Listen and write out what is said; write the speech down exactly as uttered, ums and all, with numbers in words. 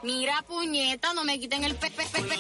Mira, puñeta, no me quiten el pe, pe, pe, pe-